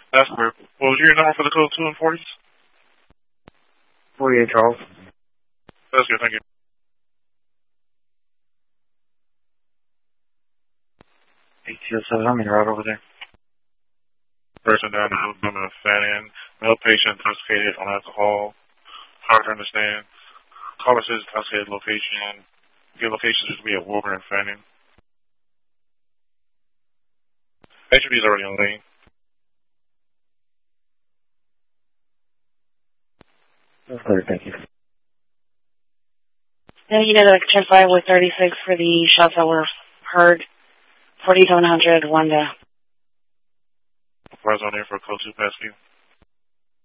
That's correct. What was your number for the code 2 and 40s? 48 Charles. That's good, thank you. ATO7, I'm in right over there. Person down the Alabama Fannin. Male patient intoxicated on alcohol. Hard to understand. Caller says intoxicated location. Good location should be at Wilbur and Fannin. HB is already on lane. That's clear, thank you. Now you know that 10-5 with 36 for the shots that were heard. 40 to 100, Wanda. Rise on in for code 2 past view.